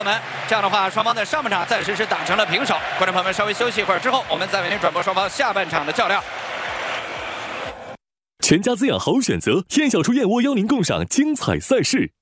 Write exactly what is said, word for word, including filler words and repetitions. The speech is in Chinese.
们这样的话，双方在上半场暂时是打成了平手。观众朋友们，稍微休息一会儿之后，我们再为您转播双方下半场的较量。 全家滋养好选择，燕小厨燕窝邀您共赏精彩赛事。